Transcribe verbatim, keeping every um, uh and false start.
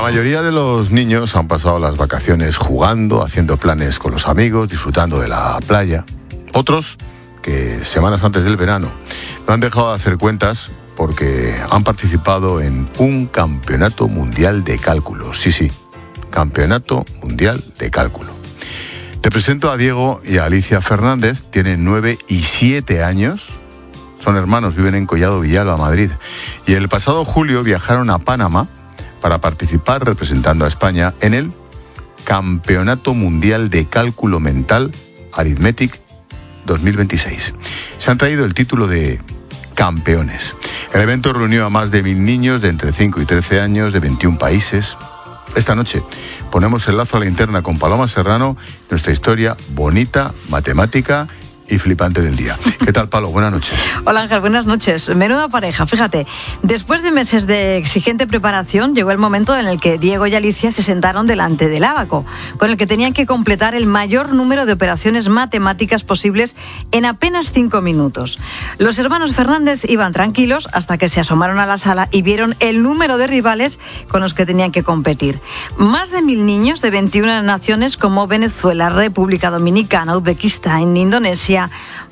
mayoría de los niños han pasado las vacaciones jugando, haciendo planes con los amigos, disfrutando de la playa. Otros, que semanas antes del verano, no han dejado de hacer cuentas porque han participado en un campeonato mundial de cálculo. Sí, sí, campeonato mundial de cálculo. Te presento a Diego y a Alicia Fernández. Tienen nueve y siete años. Son hermanos, viven en Collado Villalba, Madrid. Y el pasado julio viajaron a Panamá para participar representando a España en el Campeonato Mundial de Cálculo Mental Arithmetic dos mil veintiséis. Se han traído el título de campeones. El evento reunió a más de mil niños de entre cinco y trece años de veintiún países. Esta noche ponemos el lazo a la interna con Paloma Serrano, nuestra historia bonita, matemática y flipante del día. ¿Qué tal, Palo? Buenas noches. Hola, Ángel, buenas noches. Menuda pareja, fíjate. Después de meses de exigente preparación, llegó el momento en el que Diego y Alicia se sentaron delante del ábaco, con el que tenían que completar el mayor número de operaciones matemáticas posibles en apenas cinco minutos. Los hermanos Fernández iban tranquilos hasta que se asomaron a la sala y vieron el número de rivales con los que tenían que competir. Más de mil niños de veintiuna naciones como Venezuela, República Dominicana, Uzbekistán, Indonesia,